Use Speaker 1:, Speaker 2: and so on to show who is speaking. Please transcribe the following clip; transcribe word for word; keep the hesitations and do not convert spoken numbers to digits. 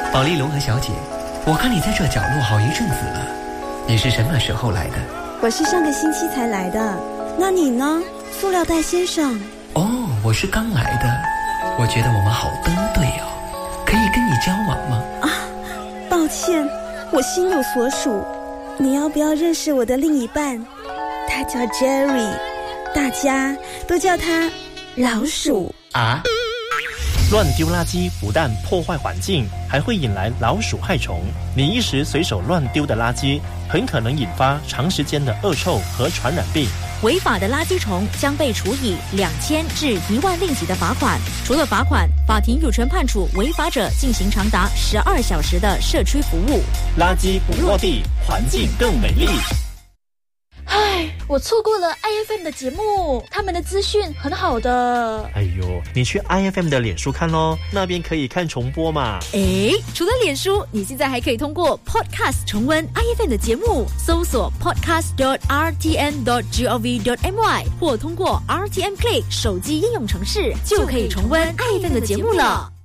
Speaker 1: 保利龙和小姐，我看你在这角落好一阵子了，你是什么时候来的？
Speaker 2: 我是上个星期才来的。那你呢，塑料袋先生？
Speaker 1: 哦，我是刚来的。我觉得我们好登对哦，可以跟你交往吗？
Speaker 2: 啊，抱歉，我心有所属。你要不要认识我的另一半？他叫 Jerry， 大家都叫他老鼠
Speaker 1: 啊。
Speaker 3: 乱丢垃圾不但破坏环境，还会引来老鼠害虫。你一时随手乱丢的垃圾，很可能引发长时间的恶臭和传染病。
Speaker 4: 违法的垃圾虫将被处以两千至一万令吉的罚款。除了罚款，法庭有权判处违法者进行长达十二小时的社区服务。
Speaker 3: 垃圾不落地，环境更美丽。
Speaker 5: 唉，我错过了 I F M 的节目，他们的资讯很好的。
Speaker 3: 哎呦，你去 I F M 的脸书看咯，那边可以看重播嘛。
Speaker 4: 诶，除了脸书，你现在还可以通过 Podcast 重温 I F M 的节目，搜索 podcast dot r t n dot gov dot my 或通过 R T M Play 手机应用程式，就可以重温 I F M 的节目了。